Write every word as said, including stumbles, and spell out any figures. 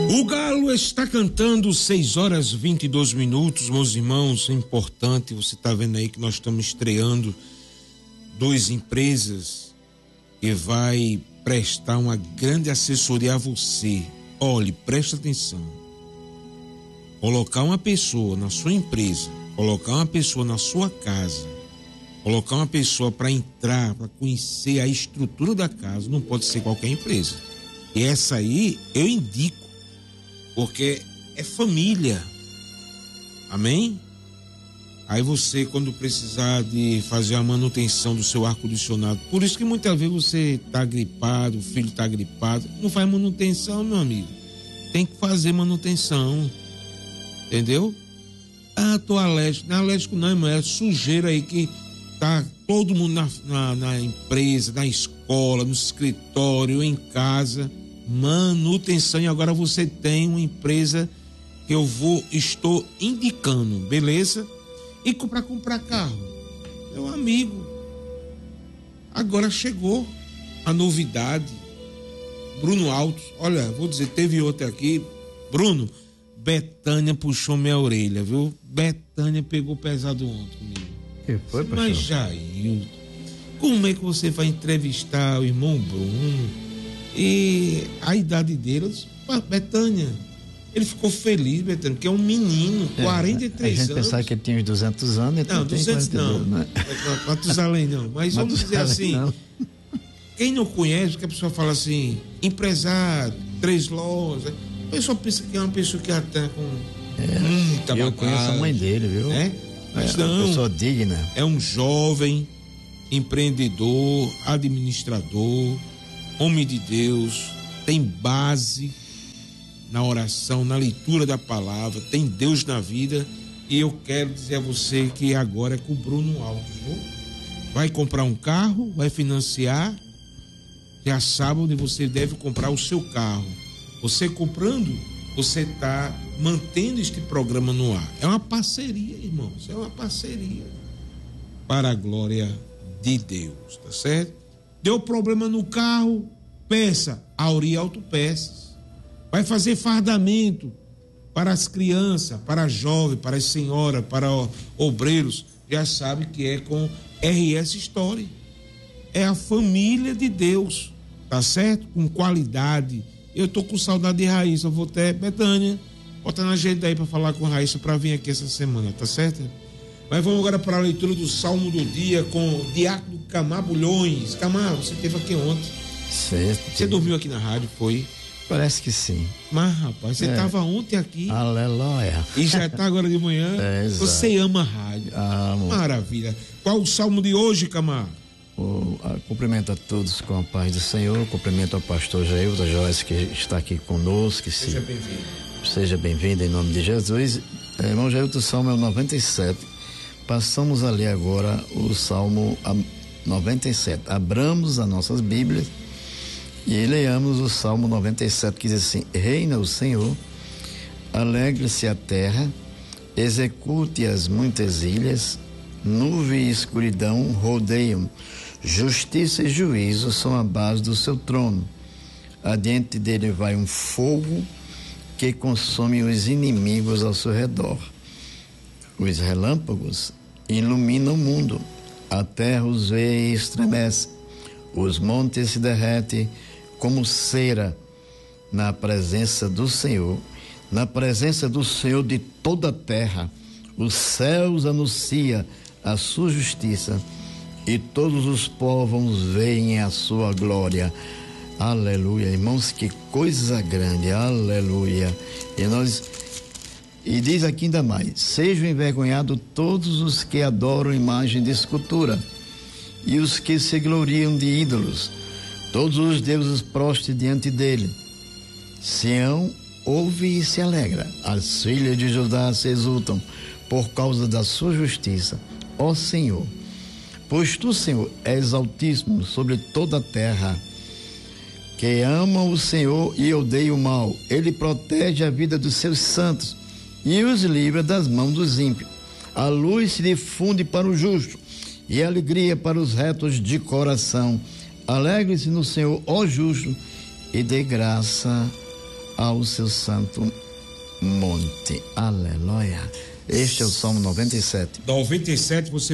O Galo está cantando seis horas vinte e dois minutos, meus irmãos. É importante, você está vendo aí que nós estamos estreando duas empresas que vai prestar uma grande assessoria a você. Olhe, presta atenção. Colocar uma pessoa na sua empresa, colocar uma pessoa na sua casa, colocar uma pessoa para entrar, para conhecer a estrutura da casa, não pode ser qualquer empresa. E essa aí eu indico, porque é família. Amém? Aí você, quando precisar de fazer a manutenção do seu ar-condicionado, por isso que muitas vezes você tá gripado, o filho tá gripado, não faz manutenção, meu amigo. Tem que fazer manutenção. Entendeu? Ah, tô alérgico. Não é alérgico não, irmão, é sujeira aí que tá todo mundo na, na, na empresa, na escola, no escritório, em casa. Manutenção. E agora você tem uma empresa que eu vou, estou indicando, beleza? E para comprar carro, meu amigo, agora chegou a novidade. Bruno Altos, olha, vou dizer, teve outra aqui, Bruno, Betânia puxou minha orelha, viu? Betânia pegou pesado ontem comigo. Que foi, pastor? Mas Jair, como é que você vai entrevistar o irmão Bruno e a idade dele? Eu disse, Betânia, ele ficou feliz, Betânia, porque é um menino, é, quarenta e três anos. A gente pensava que ele tinha uns duzentos anos. Não, duzentos não, né? Matusalém não, mas vamos dizer assim, não. Quem não conhece, que a pessoa fala assim, empresário, três lojas, a pessoa pensa que é uma pessoa que até com é, muita bagagem. Eu conheço a mãe dele, viu? É? Mas é não, uma pessoa digna. É um jovem, empreendedor, administrador, homem de Deus, tem base na oração, na leitura da palavra, tem Deus na vida, e eu quero dizer a você que agora é com o Bruno Alves, viu? Vai comprar um carro, vai financiar, já sabe onde você deve comprar o seu carro. Você comprando, você está mantendo este programa no ar. É uma parceria, irmãos, é uma parceria para a glória de Deus, tá certo? Deu problema no carro, peça, Auri Autopeças. Vai fazer fardamento para as crianças, para as jovens, para as senhoras, para obreiros, já sabe que é com R S Story. É a família de Deus, tá certo? Com qualidade. Eu tô com saudade de Raíssa, eu vou até Betânia, bota na agenda aí para falar com a Raíssa para vir aqui essa semana, tá certo? Mas vamos agora para a leitura do Salmo do Dia com o Diácono Camar Bulhões. Camar, você esteve aqui ontem. Certo. Você dormiu aqui na rádio, foi? Parece que sim. Mas, rapaz, você estava é. ontem aqui. Aleluia. E já está agora de manhã. É, você ama a rádio. Amo. Maravilha. Qual o salmo de hoje, Camar? Oh, cumprimento a todos com a paz do Senhor. Cumprimento ao pastor Jair da Joyce, que está aqui conosco. Que seja se... bem-vindo. Seja bem-vindo em nome de Jesus. É, irmão Jair, o salmo é o noventa e sete. Passamos a ler agora o salmo noventa e sete. Abramos as nossas Bíblias e leamos o Salmo noventa e sete, que diz assim: reina o Senhor, alegre-se a terra, execute as muitas ilhas, nuvem e escuridão rodeiam, justiça e juízo são a base do seu trono. Adiante dele vai um fogo que consome os inimigos ao seu redor. Os relâmpagos iluminam o mundo, a terra os vê e estremece, os montes se derretem como cera na presença do Senhor, na presença do Senhor de toda a terra. Os céus anunciam a sua justiça e todos os povos veem a sua glória. Aleluia, irmãos, que coisa grande, aleluia. E nós, e diz aqui ainda mais: sejam envergonhados todos os que adoram imagem de escultura e os que se gloriam de ídolos. Todos os deuses prostem diante dele. Sião ouve e se alegra. As filhas de Judá se exultam por causa da sua justiça, ó Senhor. Pois tu, Senhor, és altíssimo sobre toda a terra. Que amam o Senhor e odeiam o mal. Ele protege a vida dos seus santos e os livra das mãos dos ímpios. A luz se difunde para o justo e a alegria para os retos de coração. Alegre-se no Senhor, ó justo, e dê graça ao seu santo monte. Aleluia. Este é o Salmo noventa e sete. noventa e sete, você